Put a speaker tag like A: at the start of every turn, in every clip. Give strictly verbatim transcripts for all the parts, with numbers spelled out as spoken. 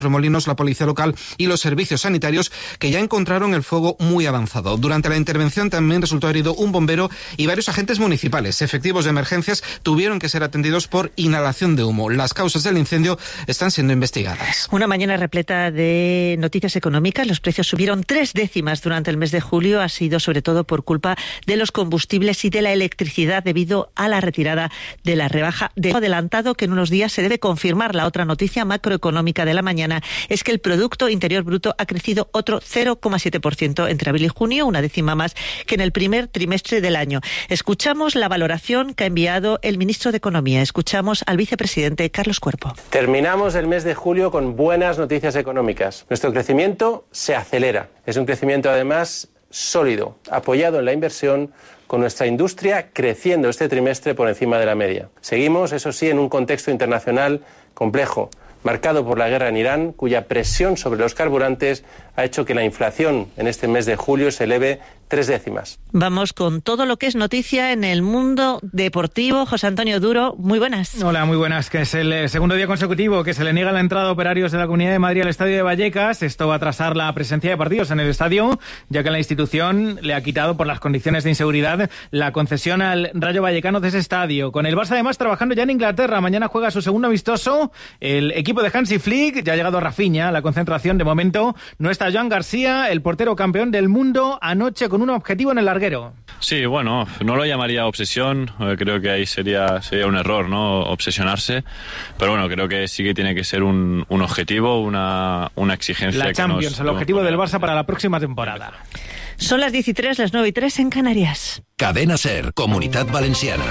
A: Remolinos, la policía local y los servicios sanitarios, que ya encontraron el fuego muy avanzado. Durante la intervención también resultó herido un bombero y varios agentes municipales. Efectivos de emergencias tuvieron que ser atendidos por inhalación de humo. Las causas del incendio están siendo investigadas.
B: Una mañana repleta de noticias económicas. Los precios subieron tres décimas durante el mes de julio. Ha sido sobre todo por culpa de los combustibles y de la electricidad debido a la retirada de la rebaja de adelantado, que en unos días se debe confirmar. La otra noticia macroeconómica de la mañana es que el Producto Interior Bruto ha crecido otro cero coma siete por ciento entre abril y junio, una décima más que en el primer trimestre del año. Escuchamos la valoración que ha enviado el ministro de Economía. Escuchamos al vicepresidente Carlos Cuerpo.
C: Terminamos el mes de julio con buenas noticias económicas. Nuestro crecimiento se acelera. Es un crecimiento además sólido, apoyado en la inversión, con nuestra industria creciendo este trimestre por encima de la media. Seguimos, eso sí, en un contexto internacional complejo, marcado por la guerra en Irán, cuya presión sobre los carburantes ha hecho que la inflación en este mes de julio se eleve tres décimas.
B: Vamos con todo lo que es noticia en el mundo deportivo. José Antonio Duro, muy buenas.
D: Hola, muy buenas. Que es el segundo día consecutivo que se le niega la entrada a operarios de la Comunidad de Madrid al Estadio de Vallecas. Esto va a atrasar la presencia de partidos en el estadio, ya que la institución le ha quitado por las condiciones de inseguridad la concesión al Rayo Vallecano de ese estadio. Con el Barça además trabajando ya en Inglaterra. Mañana juega su segundo amistoso el equipo de Hansi Flick. Ya ha llegado Rafinha a la concentración. De momento no está Joan García, el portero campeón del mundo, anoche con un objetivo en el larguero.
E: Sí, bueno, no lo llamaría obsesión, eh, creo que ahí sería sería un error, ¿no? Obsesionarse, pero bueno, creo que sí que tiene que ser un, un objetivo, una, una exigencia.
D: La Champions,
E: que nos,
D: el objetivo
E: nos
D: del Barça para la próxima temporada.
B: Son las diez y tres, las nueve y tres en Canarias.
F: Cadena SER, Comunitat Valenciana.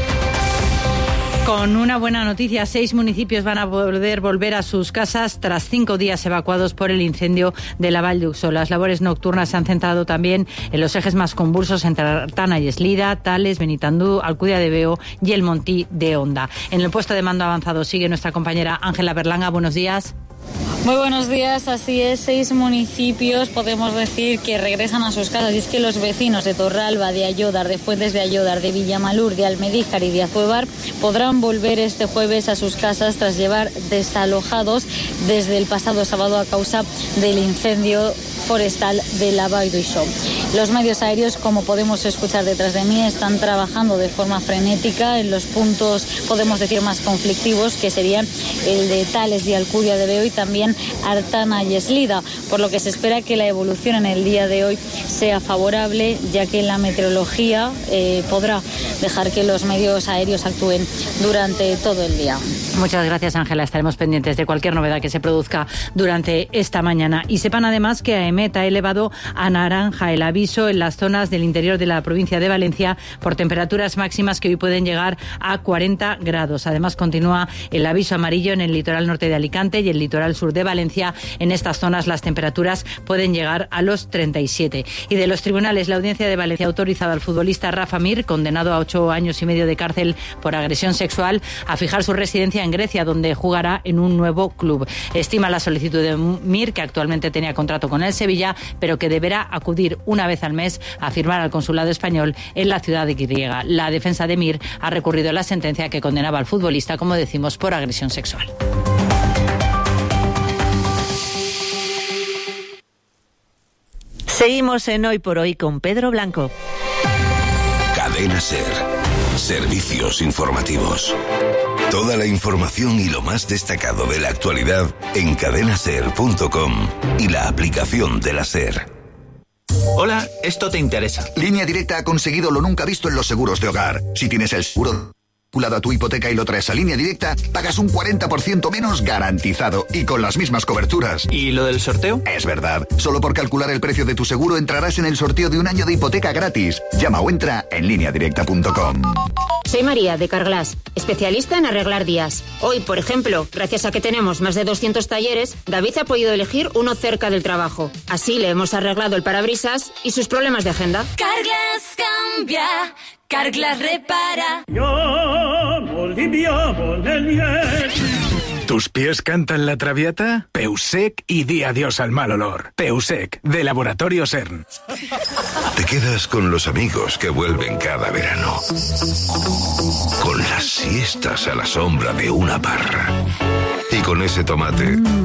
G: Con una buena noticia, seis municipios van a poder volver a sus casas tras cinco días evacuados por el incendio de la Vall d'Uixó. Las labores nocturnas se han centrado también en los ejes más convulsos entre Artana y Eslida, Tales, Benitandú, Alcudia de Veo y el Montí de Onda. En el puesto de mando avanzado sigue nuestra compañera Ángela Berlanga. Buenos días.
H: Muy buenos días, así es, seis municipios podemos decir que regresan a sus casas, y es que los vecinos de Torralba, de Ayodar, de Fuentes de Ayodar, de Villamalur, de Almedíjar y de Azuebar podrán volver este jueves a sus casas tras llevar desalojados desde el pasado sábado a causa del incendio forestal de la Vall d'Uixó. Los medios aéreos, como podemos escuchar detrás de mí, están trabajando de forma frenética en los puntos, podemos decir, más conflictivos, que serían el de Tales y Alcudia de Veo y también Artana y Eslida, por lo que se espera que la evolución en el día de hoy sea favorable, ya que la meteorología eh, podrá dejar que los medios aéreos actúen durante todo el día.
G: Muchas gracias, Ángela. Estaremos pendientes de cualquier novedad que se produzca durante esta mañana. Y sepan además que AEMET ha elevado a naranja el aviso en las zonas del interior de la provincia de Valencia por temperaturas máximas que hoy pueden llegar a cuarenta grados. Además, continúa el aviso amarillo en el litoral norte de Alicante y el litoral sur de Valencia. En estas zonas las temperaturas pueden llegar a los treinta y siete. Y de los tribunales, la Audiencia de Valencia ha autorizado al futbolista Rafa Mir, condenado a ocho años y medio de cárcel por agresión sexual, a fijar su residencia en Grecia, donde jugará en un nuevo club. Estima la solicitud de Mir, que actualmente tenía contrato con el Sevilla, pero que deberá acudir una vez al mes a firmar al consulado español en la ciudad de griega. La defensa de Mir ha recurrido a la sentencia que condenaba al futbolista, como decimos, por agresión sexual.
B: Seguimos en Hoy por Hoy con Pedro Blanco.
F: Cadena SER. Servicios informativos. Toda la información y lo más destacado de la actualidad en cadena ser punto com y la aplicación de la SER.
I: Hola, esto te interesa.
J: Línea Directa ha conseguido lo nunca visto en los seguros de hogar. Si tienes el seguro vinculado a tu hipoteca y lo traes a Línea Directa, pagas un cuarenta por ciento menos garantizado y con las mismas coberturas.
I: ¿Y lo del sorteo?
J: Es verdad. Solo por calcular el precio de tu seguro entrarás en el sorteo de un año de hipoteca gratis. Llama o entra en línea directa punto com.
K: Soy María de Carglass, especialista en arreglar días. Hoy, por ejemplo, gracias a que tenemos más de doscientos talleres, David ha podido elegir uno cerca del trabajo. Así le hemos arreglado el parabrisas y sus problemas de agenda.
L: Carglass cambia, Carglass repara.
M: ¿Tus pies cantan la traviata? Peusec y di adiós al mal olor. Peusec, de Laboratorio CERN.
F: Te quedas con los amigos que vuelven cada verano. Con las siestas a la sombra de una parra. Y con ese tomate